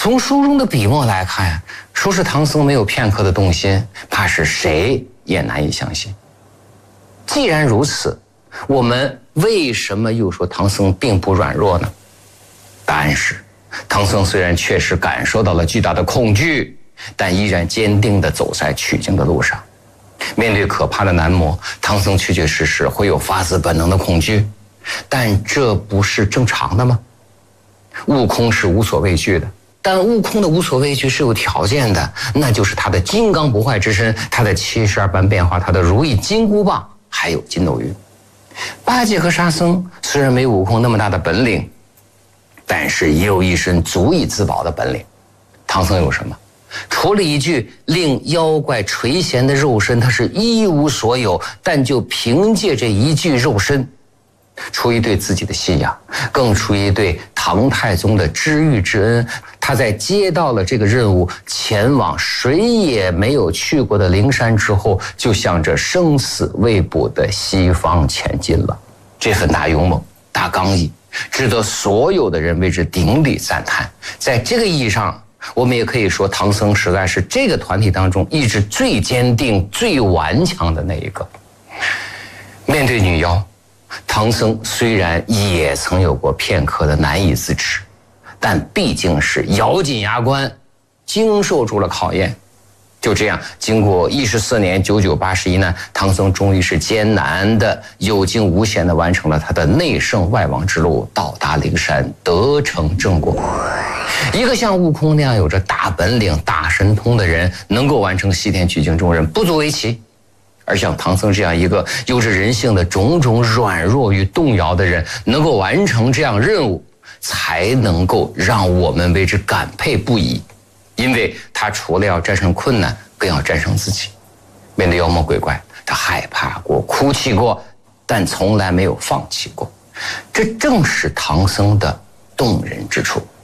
从书中的笔墨来看，说是唐僧没有片刻的动心，怕是谁也难以相信。既然如此，我们为什么又说唐僧并不软弱呢？答案是，唐僧虽然确实感受到了巨大的恐惧，但依然坚定地走在取经的路上。面对可怕的男魔，唐僧确确实实会有发自本能的恐惧，但这不是正常的吗？悟空是无所畏惧的，但悟空的无所畏惧是有条件的，那就是他的金刚不坏之身，他的72般变化，他的如意金箍棒，还有筋斗云。八戒和沙僧虽然没悟空那么大的本领，但是也有一身足以自保的本领。唐僧有什么？除了一具令妖怪垂涎的肉身，他是一无所有，但就凭借这一具肉身，出于对自己的信仰，更出于对唐太宗的知遇之恩，他在接到了这个任务，前往谁也没有去过的灵山之后，就向着生死未卜的西方前进了。这份大勇猛、大刚毅，值得所有的人为之顶礼赞叹。在这个意义上，我们也可以说，唐僧实在是这个团体当中意志最坚定、最顽强的那一个。面对女妖，唐僧虽然也曾有过片刻的难以自持，但毕竟是咬紧牙关，经受住了考验。就这样，经过14年9981难，唐僧终于是艰难的、有惊无险的完成了他的内圣外王之路，到达灵山，得成正果。一个像悟空那样有着大本领、大神通的人，能够完成西天取经重任，不足为奇。而像唐僧这样一个有着人性的种种软弱与动摇的人，能够完成这样任务，才能够让我们为之感佩不已。因为他除了要战胜困难，更要战胜自己。面对妖魔鬼怪，他害怕过、哭泣过，但从来没有放弃过。这正是唐僧的动人之处。